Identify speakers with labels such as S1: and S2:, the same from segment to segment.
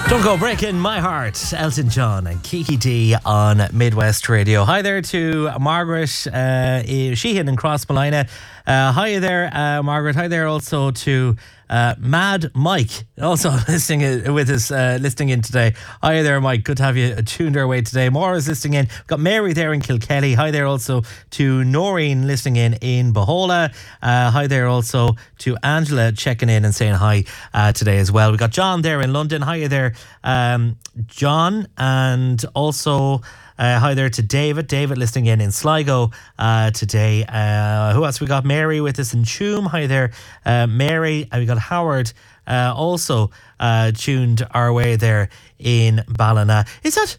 S1: Don't Go Breaking My Heart, Elton John and Kiki D on Midwest Radio. Hi there to Margaret Sheehan in Crossmolina. Hi there, Margaret. Hi there also to Mad Mike, also listening with us, listening in today. Hi there, Mike. Good to have you tuned our way today. Maura's listening in. We've got Mary there in Kilkelly. Hi there also to Noreen listening in Bohola. Hi there also to Angela checking in and saying hi today as well. We've got John there in London. Hi there, John. And also hi there to David listening in Sligo today. Who else we got? Mary with us in Tuam. Hi there, Mary. We got Howard also tuned our way there in Ballina. Is that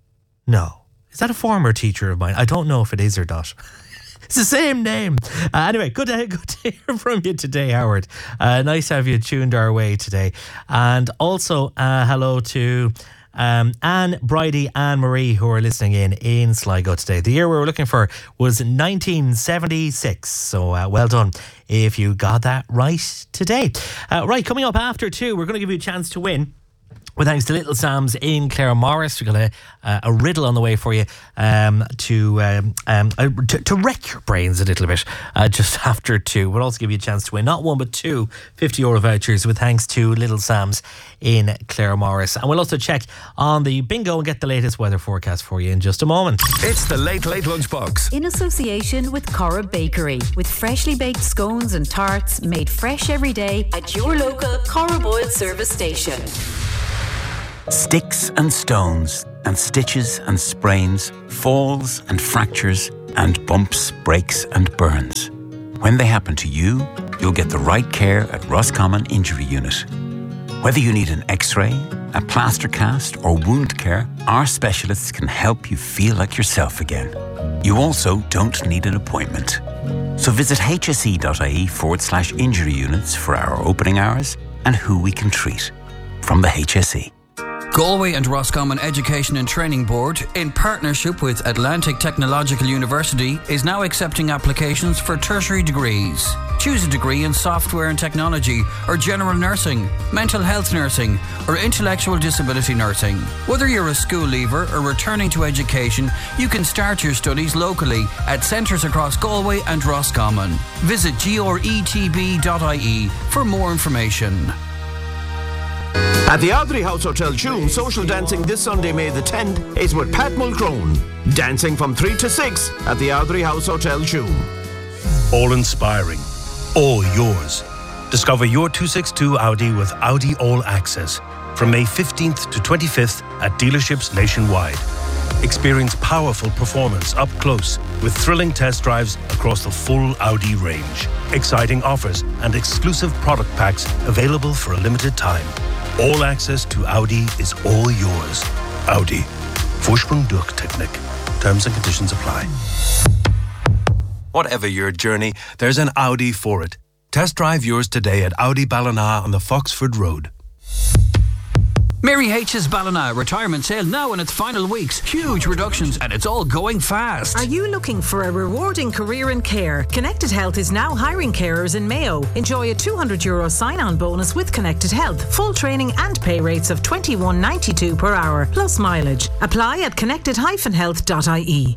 S1: a former teacher of mine? I don't know if it is or not. It's the same name. Anyway, good to hear from you today, Howard. Nice to have you tuned our way today. And also hello to Anne Bridie, Anne Marie, who are listening in Sligo today. The year we were looking for was 1976. So well done if you got that right today. Right, coming up after 2, we're going to give you a chance to win. Well, thanks to Little Sam's in Claremorris. We've got a riddle on the way for you to wreck your brains a little bit just after 2. We'll also give you a chance to win not 1 but 2 €50 vouchers with thanks to Little Sam's in Claremorris. And we'll also check on the bingo and get the latest weather forecast for you in just a moment.
S2: It's the Late Late Lunchbox.
S3: In association with Corra Bakery, with freshly baked scones and tarts made fresh every day at your local Corra Boyle service station.
S4: Sticks and stones and stitches and sprains, falls and fractures and bumps, breaks and burns. When they happen to you, you'll get the right care at Roscommon Injury Unit. Whether you need an x-ray, a plaster cast or wound care, our specialists can help you feel like yourself again. You also don't need an appointment. So visit hse.ie/injury units for our opening hours and who we can treat. From the HSE.
S5: Galway and Roscommon Education and Training Board, in partnership with Atlantic Technological University, is now accepting applications for tertiary degrees. Choose a degree in software and technology, or general nursing, mental health nursing, or intellectual disability nursing. Whether you're a school leaver or returning to education, you can start your studies locally at centres across Galway and Roscommon. Visit gretb.ie for more information.
S6: At the Ardrey House Hotel Tuam, social dancing this Sunday, May the 10th, is with Pat Mulcrone. Dancing from 3 to 6 at the Ardrey House Hotel Tuam.
S7: All inspiring, all yours. Discover your 262 Audi with Audi All Access from May 15th to 25th at dealerships nationwide. Experience powerful performance up close with thrilling test drives across the full Audi range. Exciting offers and exclusive product packs available for a limited time. All access to Audi is all yours. Audi. Vorsprung durch Technik. Terms and conditions apply. Whatever your journey, there's an Audi for it. Test drive yours today at Audi Ballina on the Foxford Road.
S5: Mary H's Ballina retirement sale now in its final weeks. Huge reductions and it's all going fast.
S8: Are you looking for a rewarding career in care? Connected Health is now hiring carers in Mayo. Enjoy a €200 sign-on bonus with Connected Health. Full training and pay rates of $21.92 per hour, plus mileage. Apply at connected-health.ie.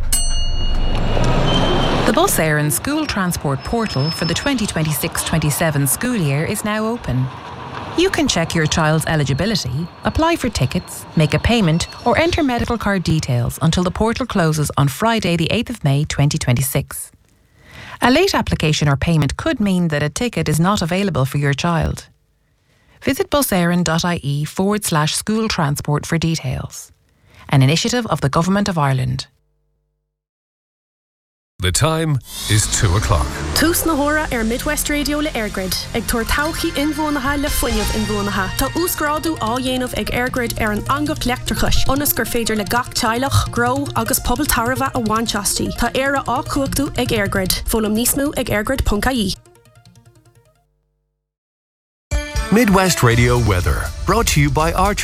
S9: The Bus Éireann School Transport Portal for the 2026-27 school year is now open. You can check your child's eligibility, apply for tickets, make a payment or enter medical card details until the portal closes on Friday the 8th of May 2026. A late application or payment could mean that a ticket is not available for your child. Visit buséireann.ie/school transport for details. An initiative of the Government of Ireland.
S2: The time is 2 o'clock.
S10: Tús na hóra Midwest Radio le Airgrid. Ag tuair tauchaí inmhónaithe le foiinmh inmhónaithe. Tá úscrádú á dhéanamh ag Airgrid an angach leachtarchais. Onas gur féidir le gach teilech, grow agus pobl tarbha a bhainteastí. Tá éire á cuachtú ag Airgrid. Fólam níos mó ag airgrid.ie.
S2: Midwest Radio weather, brought to you by Archers.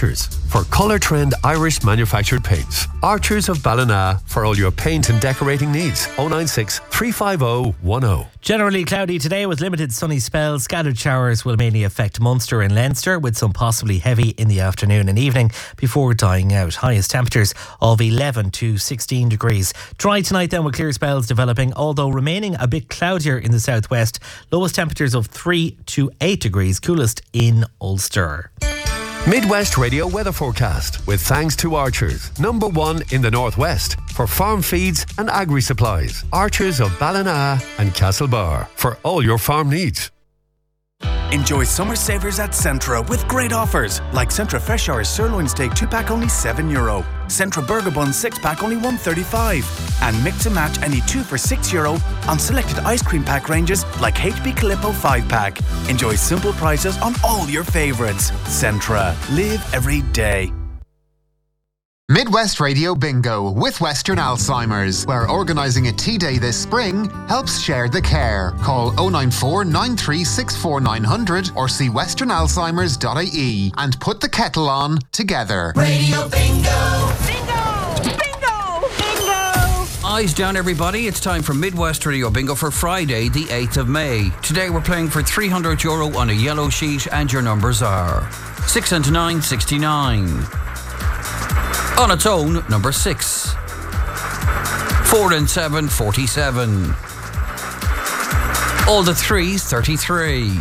S11: for Colour Trend Irish manufactured paints. Archers of Ballina for all your paint and decorating needs. 096 350 10.
S1: Generally cloudy today with limited sunny spells. Scattered showers will mainly affect Munster and Leinster, with some possibly heavy in the afternoon and evening before dying out. Highest temperatures of 11 to 16 degrees. Dry tonight then, with clear spells developing, although remaining a bit cloudier in the southwest. Lowest temperatures of 3 to 8 degrees. Coolest in Ulster.
S11: Midwest Radio weather forecast with thanks to Archers, #1 in the northwest for farm feeds and agri supplies. Archers of Ballina and Castlebar for all your farm needs.
S12: Enjoy summer savers at Centra with great offers like Centra Fresh Hours Sirloin Steak 2-pack only €7, Centra Burger Bun 6-pack only $1.35, and mix and match any 2 for €6 on selected ice cream pack ranges like HB Calippo 5-pack. Enjoy simple prices on all your favourites. Centra. Live every day.
S13: Midwest Radio Bingo with Western Alzheimer's, where organising a tea day this spring helps share the care. Call 094 9364 900 or see westernalzheimers.ie and put the kettle on together.
S14: Radio Bingo! Bingo! Bingo! Bingo!
S5: Eyes down, everybody. It's time for Midwest Radio Bingo for Friday, the 8th of May. Today we're playing for €300 on a yellow sheet, and your numbers are 6 and 9, 69. On its own, number 6. 4 and 7, 47. All the threes, 33.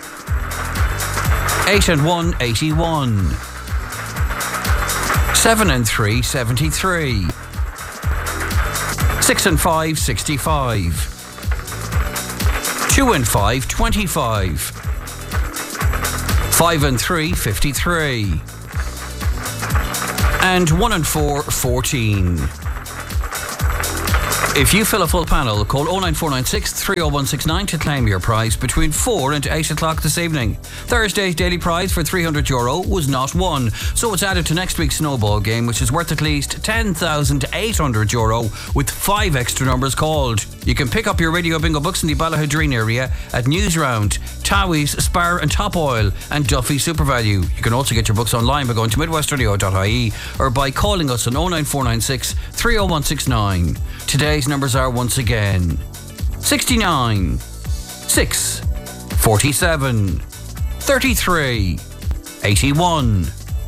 S5: 8 and 1, 81. 7 and 3, 73. 6 and 5, 65. 2 and 5, 25. 5 and 3, 53. And 1 and 4, 14. If you fill a full panel, call 09496 30169 to claim your prize between 4 and 8 o'clock this evening. Thursday's daily prize for €300 was not won, so it's added to next week's snowball game, which is worth at least €10,800 with 5 extra numbers called. You can pick up your Radio Bingo books in the Ballahadreen area at Newsround, Towie's, Spar and Top Oil, and Duffy SuperValue. You can also get your books online by going to midwestradio.ie or by calling us on 09496 30169. Today's numbers are once again 69, 6, 47, 33, 81,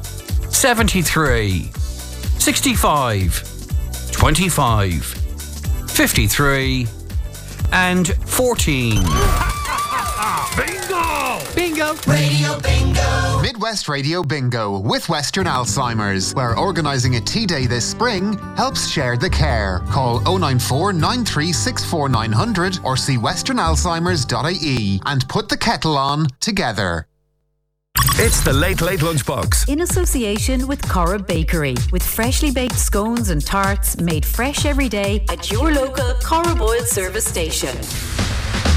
S5: 73, 65, 25, 53, and 14.
S13: Bingo!
S14: Bingo! Radio Bingo!
S13: Midwest Radio Bingo with Western Alzheimer's, where organising a tea day this spring helps share the care. Call 094 9364 900 or see westernalzheimers.ie and put the kettle on together.
S2: It's the Late Late Lunchbox.
S3: In association with Cora Bakery, with freshly baked scones and tarts made fresh every day at your local Cora Boyle service station.